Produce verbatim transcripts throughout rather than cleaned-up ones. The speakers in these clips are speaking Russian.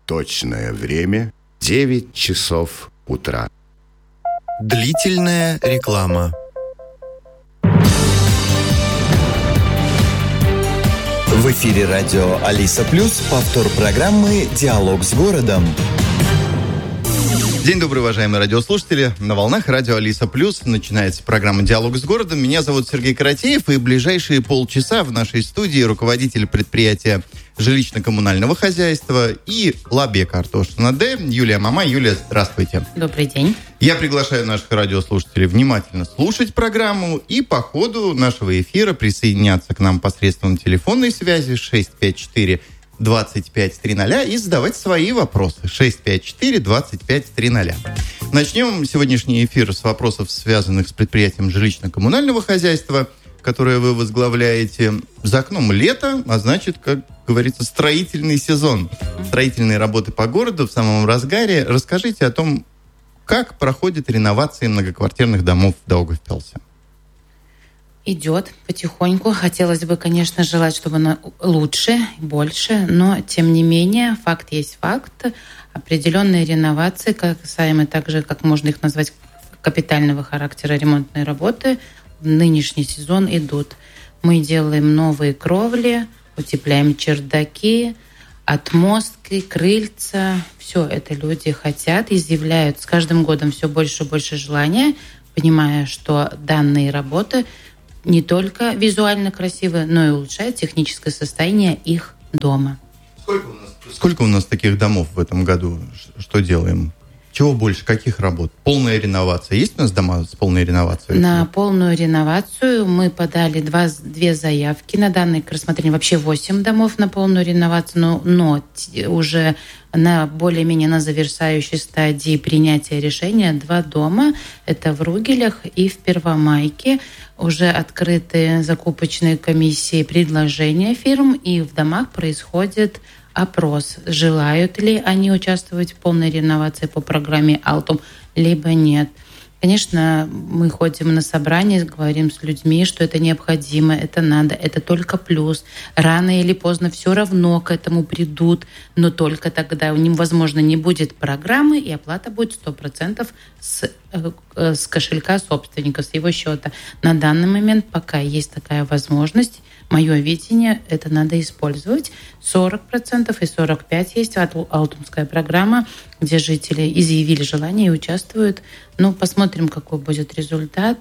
Точное время – девять часов утра. Длительная реклама. В эфире радио Алиса Плюс, повтор программы «Диалог с городом». День добрый, уважаемые радиослушатели. На волнах радио Алиса Плюс начинается программа «Диалог с городом». Меня зовут Сергей Каратеев, и ближайшие полчаса в нашей студии руководитель предприятия жилищно-коммунального хозяйства и Лабе Картошина Д. Юлия Мамай. Юлия, здравствуйте. Добрый день. Я приглашаю наших радиослушателей внимательно слушать программу и по ходу нашего эфира присоединяться к нам посредством телефонной связи шесть пять четыре двадцать пять триста и задавать свои вопросы. шесть пять четыре двадцать пять триста. Начнем сегодняшний эфир с вопросов, связанных с предприятием жилищно-коммунального хозяйства, которое вы возглавляете. За окном лето, а значит, как говорится, строительный сезон. Строительные работы по городу в самом разгаре. Расскажите о том, как проходит реновация многоквартирных домов в Даугавпилсе. Идет потихоньку. Хотелось бы, конечно, желать, чтобы она лучше, больше, но, тем не менее, факт есть факт. Определенные реновации, касаемо также, как можно их назвать, капитального характера ремонтные работы, в нынешний сезон идут. Мы делаем новые кровли, утепляем чердаки, отмостки, крыльца. Все это люди хотят, изъявляют с каждым годом все больше и больше желания, понимая, что данные работы не только визуально красивые, но и улучшают техническое состояние их дома. Сколько у нас, сколько у нас таких домов в этом году? Что делаем? Чего больше? Каких работ? Полная реновация. Есть у нас дома с полной реновацией? На полную реновацию мы подали два, две заявки на данное к рассмотрению. Вообще восемь домов на полную реновацию, но, но уже на более-менее на завершающей стадии принятия решения два дома. Это в Ругелях и в Первомайке. Уже открыты закупочные комиссии предложения фирм, и в домах происходит опрос, желают ли они участвовать в полной реновации по программе «Алтум», либо нет. Конечно, мы ходим на собрания, говорим с людьми, что это необходимо, это надо, это только плюс. Рано или поздно все равно к этому придут, но только тогда у них, возможно, не будет программы, и оплата будет сто процентов с, с кошелька собственника, с его счета. На данный момент, пока есть такая возможность, мое видение, это надо использовать. сорок процентов и сорок пять процентов есть алтумская программа, где жители изъявили желание и участвуют. Ну, посмотрим, какой будет результат.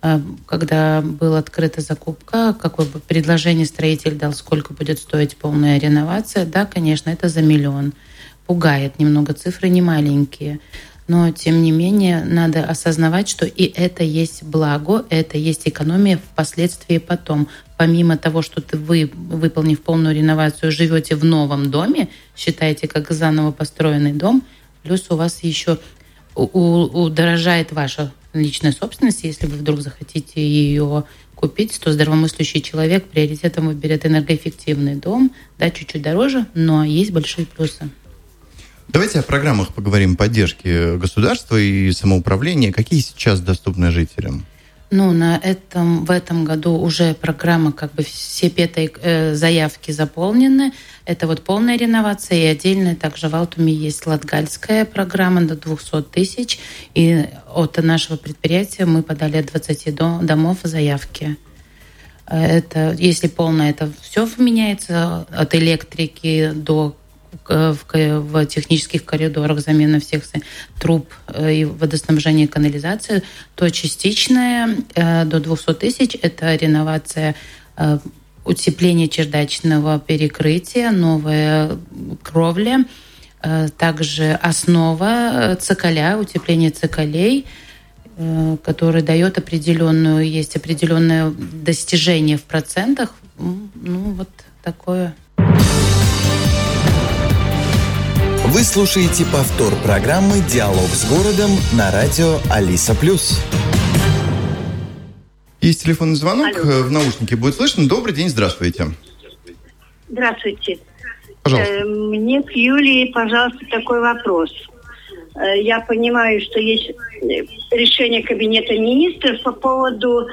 Когда была открыта закупка, какое бы предложение строитель дал, сколько будет стоить полная реновация. Да, конечно, это за миллион. Пугает немного, цифры не маленькие. Но, тем не менее, надо осознавать, что и это есть благо, это есть экономия впоследствии потом. Помимо того, что ты вы, выполнив полную реновацию, живете в новом доме, считаете как заново построенный дом, плюс у вас еще у, у, удорожает ваша личная собственность. Если вы вдруг захотите ее купить, то здравомыслящий человек приоритетом выберет энергоэффективный дом, да, чуть-чуть дороже, но есть большие плюсы. Давайте о программах поговорим поддержки государства и самоуправления. Какие сейчас доступны жителям? Ну, на этом, в этом году уже программа, как бы все пятые э, заявки заполнены. Это вот полная реновация, и отдельно также в Алтуме есть латгальская программа до двухсот тысяч. И от нашего предприятия мы подали от двадцати домов заявки. Это, если полная, это все вменяется, от электрики до В, в технических коридорах, замена всех труб и водоснабжения и канализации, то частичная э, до двухсот тысяч – это реновация, э, утепление чердачного перекрытия, новая кровля, э, также основа цоколя, утепление цоколей, э, который дает определенную, есть определенное достижение в процентах. Ну, вот такое. Вы слушаете повтор программы «Диалог с городом» на радио Алиса Плюс. Есть телефонный звонок, Алло. В наушнике будет слышно. Добрый день, здравствуйте. Здравствуйте. Пожалуйста. Мне к Юлии, пожалуйста, такой вопрос. Я понимаю, что есть решение Кабинета министров по поводу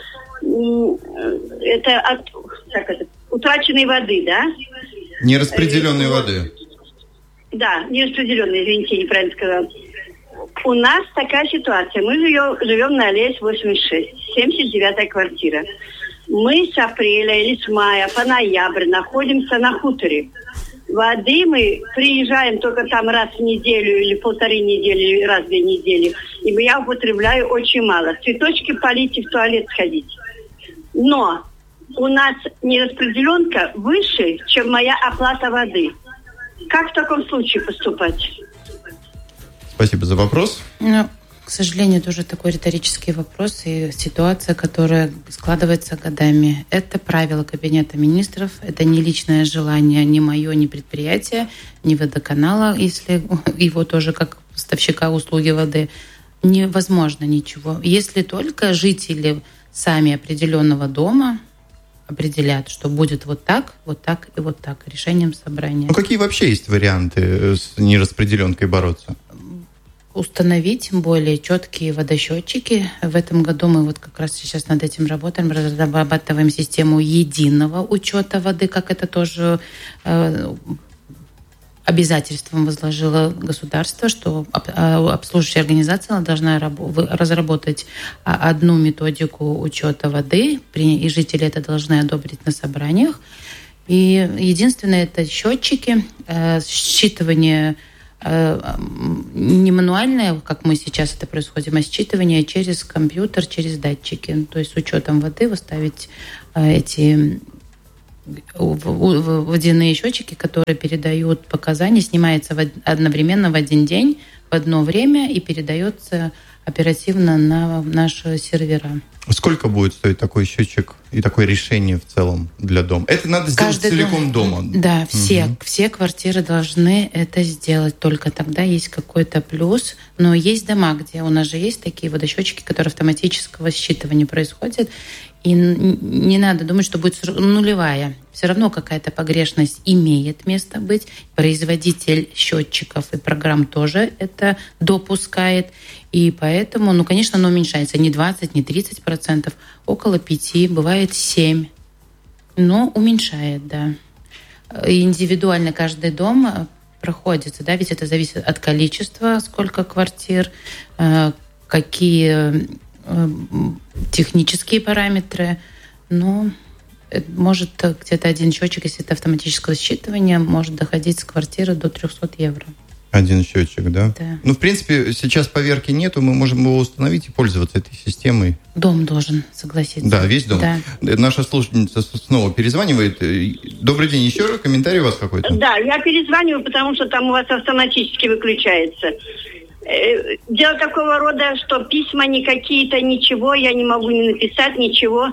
это от, как это, утраченной воды, да? Нераспределенной воды. Да, нераспределенный, извините, я неправильно сказала. У нас такая ситуация. Мы живем, живем на Аллее восемьдесят шесть, семьдесят девятая квартира. Мы с апреля или с мая по ноябрь находимся на хуторе. Воды мы приезжаем только там раз в неделю или полторы недели, или раз в две недели. И я употребляю очень мало. Цветочки полить и в туалет сходить. Но у нас нераспределенка выше, чем моя оплата воды. Как в таком случае поступать? Спасибо за вопрос. Ну, к сожалению, тоже такой риторический вопрос и ситуация, которая складывается годами. Это правило Кабинета министров, это не личное желание ни мое, ни предприятия, ни водоканала, если его тоже как поставщика услуги воды. Невозможно ничего. Если только жители сами определенного дома определят, что будет вот так, вот так и вот так, решением собрания. Ну, какие вообще есть варианты с нераспределенкой бороться? Установить более четкие водосчетчики. В этом году мы вот как раз сейчас над этим работаем, разрабатываем систему единого учета воды, как это тоже э, обязательством возложило государство, что обслуживающая организация должна разработать одну методику учета воды, и жители это должны одобрить на собраниях. И единственное, это счетчики, э, считывание не мануальное, как мы сейчас это происходит, а считывание через компьютер, через датчики. То есть с учетом воды вы ставите эти водяные счетчики, которые передают показания, снимается одновременно в один день, в одно время и передается оперативно на наши сервера. Сколько будет стоить такой счетчик и такое решение в целом для дома? Это надо сделать Каждый целиком дом, дома? Да, все, угу. все квартиры должны это сделать. Только тогда есть какой-то плюс. Но есть дома, где у нас же есть такие водосчетчики, которые автоматического считывания происходят. И не надо думать, что будет нулевая. Все равно какая-то погрешность имеет место быть. Производитель счетчиков и программ тоже это допускает. И поэтому, ну, конечно, оно уменьшается. Не двадцать, не тридцать процентов, около пяти, бывает семь. Но уменьшает, да. И индивидуально каждый дом проходится, да, ведь это зависит от количества, сколько квартир, какие технические параметры. Но может где-то один счетчик, если это автоматическое считывание, может доходить с квартиры до триста евро. Один счетчик, да? Да. Ну, в принципе, сейчас поверки нету, мы можем его установить и пользоваться этой системой. Дом должен согласиться. Да, весь дом. Да. Наша слушательница снова перезванивает. Добрый день, еще раз комментарий у вас какой-то? Да, я перезваниваю, потому что там у вас автоматически выключается. Дело такого рода, что письма не какие-то, ничего, я не могу не написать, ничего.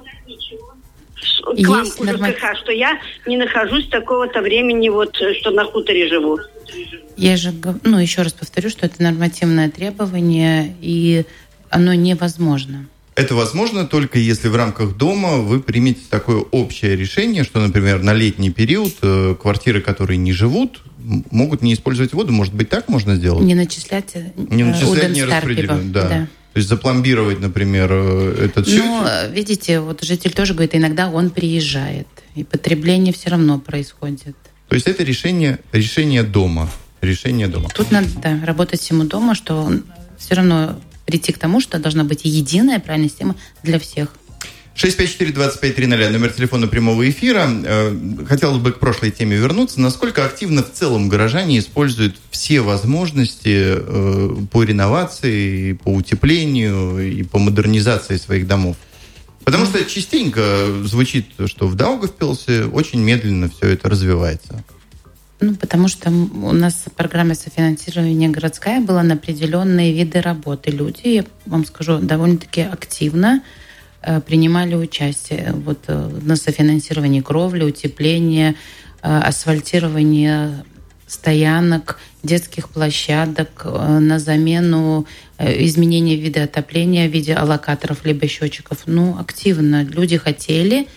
К вам, к норма... ЖКХ, что я не нахожусь такого-то времени, вот, что на хуторе живу. Я же, ну, еще раз повторю, что это нормативное требование, и оно невозможно. Это возможно только если в рамках дома вы примете такое общее решение, что, например, на летний период квартиры, которые не живут, могут не использовать воду. Может быть, так можно сделать? Не начислять, не начислять, не распределить. Да. Да. То есть запломбировать, например, этот счетчик? Ну, видите, вот житель тоже говорит, иногда он приезжает, и потребление все равно происходит. То есть это решение, решение дома. Решение дома. Тут надо, да, работать всему дома, что все равно прийти к тому, что должна быть единая правильная система для всех. шесть пять четыре двадцать пять тридцать, номер телефона прямого эфира. Хотелось бы к прошлой теме вернуться. Насколько активно в целом горожане используют все возможности по реновации, по утеплению и по модернизации своих домов? Потому что частенько звучит, что в Даугавпилсе очень медленно все это развивается. Ну, потому что у нас программа софинансирования городская была на определенные виды работы. Люди, я вам скажу, довольно-таки активно принимали участие вот, на софинансировании кровли, утепления, асфальтирования стоянок, детских площадок, на замену изменения вида отопления в виде аллокаторов либо счетчиков. Ну, активно люди хотели,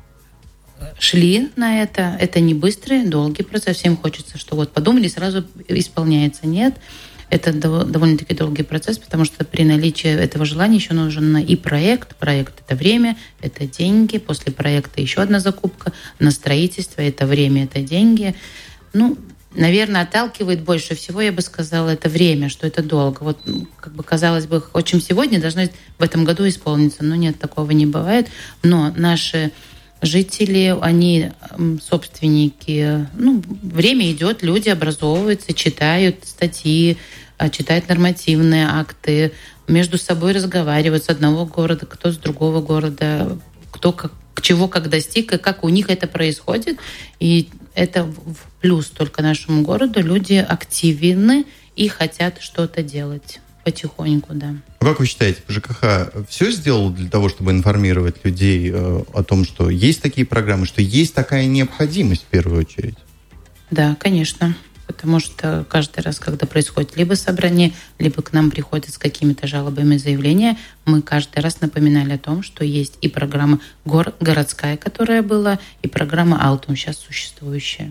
шли на это. Это не быстрый, долгий процесс. Всем хочется, что вот подумали, сразу исполняется. Нет. Это довольно-таки долгий процесс, потому что при наличии этого желания еще нужен и проект. Проект – это время, это деньги. После проекта еще одна закупка. На строительство – это время, это деньги. Ну, наверное, отталкивает больше всего, я бы сказала, это время, что это долго. Вот, как бы, казалось бы, хотим сегодня, должно в этом году исполниться. Но нет, такого не бывает. Но наши жители, они собственники. Ну, время идет, люди образовываются, читают статьи, читают нормативные акты, между собой разговаривают с одного города, кто с другого города, кто как, чего как достиг, и как у них это происходит. И это в плюс только нашему городу. Люди активны и хотят что-то делать потихоньку, да. Как вы считаете, ЖКХ все сделал для того, чтобы информировать людей э, о том, что есть такие программы, что есть такая необходимость в первую очередь? Да, конечно. Потому что каждый раз, когда происходит либо собрание, либо к нам приходят с какими-то жалобами заявления, мы каждый раз напоминали о том, что есть и программа гор- городская, которая была, и программа Алтум, сейчас существующая.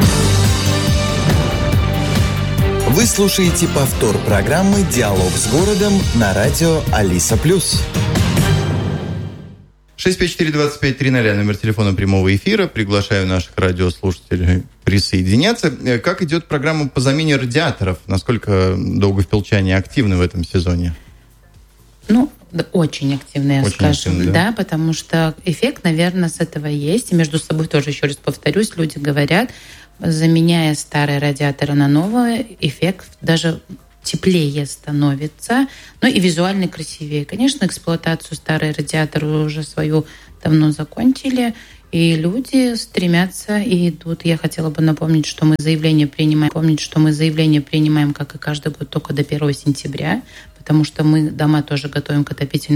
Вы слушаете повтор программы «Диалог с городом» на радио Алиса Плюс. шесть пять четыре двадцать пять тридцать, номер телефона прямого эфира. Приглашаю наших радиослушателей присоединяться. Как идет программа по замене радиаторов? Насколько Даугавпилчане активны в этом сезоне? Ну, очень активно, я очень скажу. Активно, да? да, потому что эффект, наверное, с этого есть. И между собой тоже, еще раз повторюсь, люди говорят, заменяя старые радиаторы на новые, эффект даже теплее становится, ну и визуально красивее. Конечно, эксплуатацию старые радиаторы уже свою давно закончили, и люди стремятся и идут. Я хотела бы напомнить, что мы заявление принимаем, помнить, что мы заявление принимаем, как и каждый год, только до первого сентября, потому что мы дома тоже готовим к отопительному